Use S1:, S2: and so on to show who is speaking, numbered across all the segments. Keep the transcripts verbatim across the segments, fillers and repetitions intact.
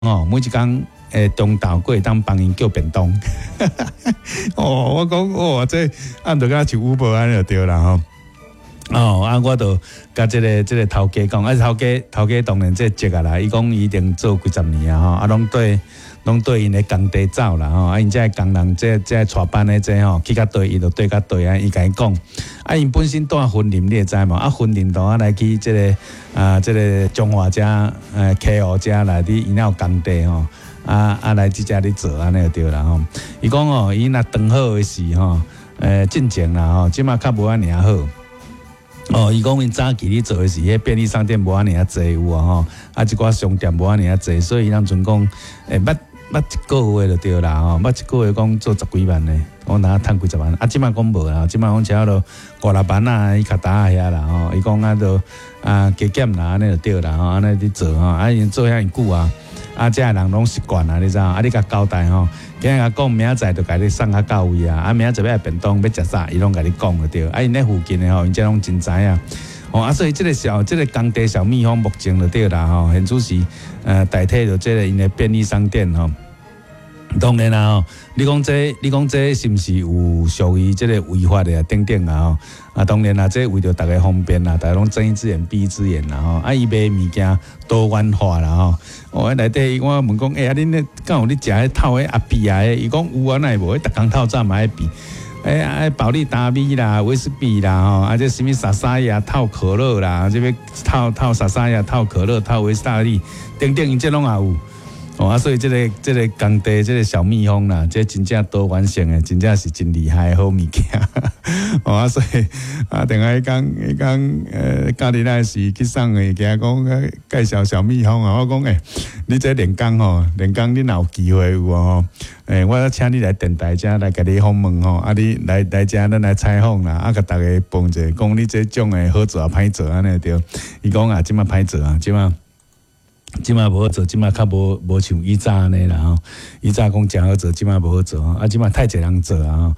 S1: 哦，每一工诶中昼过会当帮因叫便当。哦，我讲哦，这按着甲像乌波安就对啦吼。哦，啊，我就甲即、這个即、這个头家讲，啊，头家头家当然即积啊啦，伊讲伊已经做几十年啊吼，啊，拢对拢对因的工地走啦吼，啊，因这工人即即带班的即吼，去到对伊就对到对啊，伊甲伊讲，啊，因本身住婚林你会知嘛，啊，婚林度啊来去即、這个啊即、這个中华遮诶 K O 遮来伫因有工地吼，啊啊来即遮咧做安尼就对啦吼，伊讲哦，伊若长好诶时吼，诶进前啦吼，即马较无安尼啊好。哦，伊讲因早期咧做诶是迄便利商店无安尼啊济有啊吼，啊一寡商店无安尼啊济，所以咱阵讲诶捌捌一个月就对啦吼，捌一个月讲做十几万咧，我哪趁几十万，啊即马讲无啦，即马讲只要落五六万啊，伊卡达遐啦吼，伊讲啊都啊加减啦，安尼就对啦吼，安尼伫做吼，啊因做遐久啊，啊遮个人拢习惯啊，你知影？啊你甲交代吼。今日讲明仔载就甲你送较到位啊！啊，明仔载要便当要食啥，伊拢甲你讲就对。啊，因咧附近的吼，因这拢真知影。哦，啊，所以这个小这个工地小蜜蜂目前就对啦吼，现主是呃代替着这个因的便利商店吼。当然啦吼，你讲这你讲这是毋是有属于这个违法的啊？等等啊吼。啊，当然啦，这为着大家方便啦，大家拢睁一只眼闭一只眼啦吼。啊，伊卖物件多元化啦吼。哦，内底我问讲，哎、欸，啊，恁咧敢有咧食迄套迄阿比啊？伊讲有啊，哪会无？迄逐工透早嘛爱比。哎、欸，啊，保利达 V 啦，威士比啦吼，啊，这什么莎莎亚套可乐啦，这边套套莎莎亚套可乐套威士大利，等等，因这拢也有。哦啊，所以这个这个工地这个小蜜蜂啦，这真正多元性的，真正是真厉害的好物件。哦啊，所以啊，等下伊讲伊讲呃，家己那时去送的，惊讲介绍小蜜蜂啊，我讲诶、欸，你这练功吼，练功你若有机会有哦，诶、欸，我请你来电台遮来甲你访问吼，啊，你来来遮咱来采访啦，啊，甲大家帮一下，讲你这种诶好做啊歹做安尼对。伊讲啊，即马歹做啊，即马。即马无好做，即马较无无像以早安尼啦吼。以早讲诚好做，即马无好做啊！即马太侪人做啊！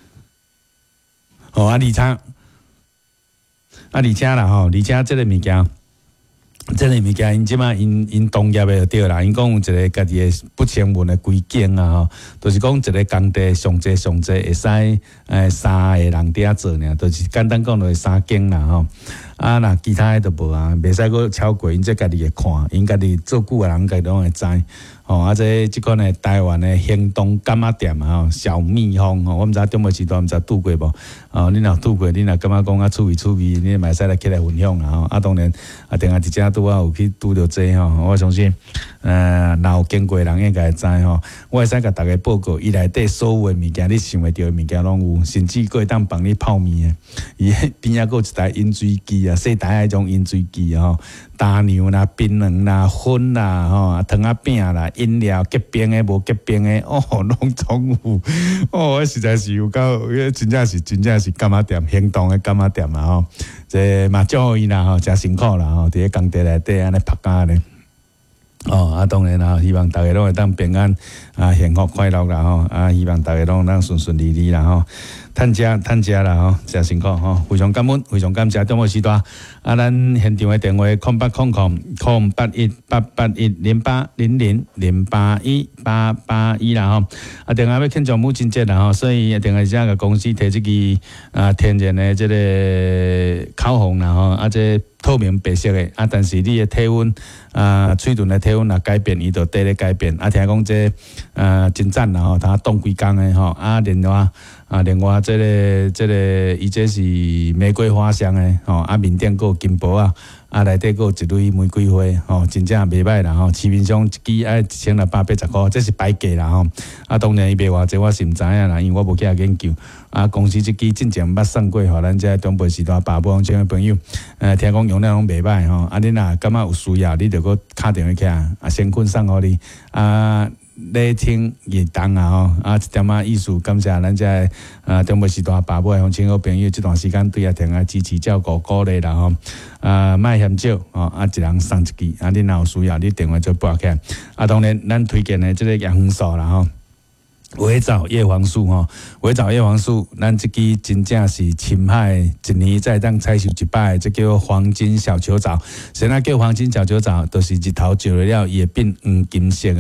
S1: 吼，啊，而且啊，而且啦吼，而且即个物件，即个物件，因即马因因同业诶就对啦。因讲有一个家己诶不成文诶规定啊吼，就是讲一个工地上济上济会使诶三个人伫遐做尔，就是简单讲就是三间啦吼。啊，那其他诶都无啊，袂使阁超过，因这家己会看，因家己做久诶人家己拢会知。吼、哦，啊，这即款诶台湾诶行动柑仔店啊，吼，小蜜蜂吼，我毋知中国时代毋知拄过无？哦，你若拄过，你若感觉讲啊趣味趣味，你嘛使来起来分享啦吼。啊，当然啊，定下一只拄啊有去拄着这吼，我相信，呃，若有经过人应该会知吼。我会使甲大家报告，伊内底所有诶物件，你想会到诶物件拢有，甚至佫会当帮你泡面诶。伊边仔佫有一台饮水机啊，细台迄种饮水机吼。大牛啦、槟榔啦、粉啦、吼糖仔饼啦、饮料结冰的、无结冰的，哦，拢总有。哦，实在是有够，真正是真正是柑仔店，行动的柑仔店啊！吼，这嘛祝福伊啦，吼，真辛苦啦，吼，伫咧工地内底安尼拍工咧。哦，啊，当然啦，希望大家拢会当平安啊，幸福快乐啦，吼，啊，希望大家拢当顺顺利利啦，吼。趁食趁食啦吼，真辛苦吼，非常感恩，非常感谢中国时代啊，咱现场的电话空八空空空八一八八一零八零零零八一八八一啦吼，啊，电话要庆祝母亲节啦吼，所以电话遮个公司摕即个啊天然的即个口红啦吼，啊这透明白色的啊，但是你的体温啊，嘴唇的体温若改变，伊就得咧改变啊，听讲这啊真赞啦吼，他冻几工的吼，啊另外。啊，另外即、这个即、这个，伊这是玫瑰花香诶，吼、哦，啊面顶佫有金箔啊，啊内底佫有一蕊玫瑰花，吼、哦，真正袂歹啦吼。市面上一支爱一千六百八十箍，这是白价啦吼。啊，当然伊卖偌济，我是毋知影啦，因为我无去遐研究。啊，公司即支进前捌送过，互咱遮中北时代爸母种诶朋友，呃，听讲用了拢袂歹吼。啊，你若感觉有需要，你着佫敲电话起来，啊，先困送互你，啊。礼听热动啊吼，啊一点仔意思，感谢咱遮啊中国时代爸母乡亲好朋友，这段时间对啊听啊支持照顾鼓励啦吼，啊卖嫌少吼，啊一人送一支，啊你若有需要，你电话就拨起来。啊当然，咱推荐的这个洋红素啦吼。 围藻叶黄素吼，围藻叶黄素，咱即支真正是深海一年才当采收一摆，这叫黄金小球藻。谁那叫黄金小球藻？就是日头照了了，也变黄金色。